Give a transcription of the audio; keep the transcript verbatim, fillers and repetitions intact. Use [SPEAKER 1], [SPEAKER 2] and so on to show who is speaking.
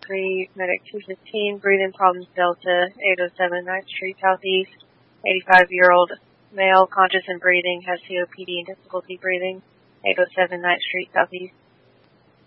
[SPEAKER 1] three, medic two fifteen, breathing problems, Delta, eight oh seven ninth Street Southeast, eighty-five-year-old male, conscious and breathing, has C O P D and difficulty breathing, eight oh seven ninth Street Southeast.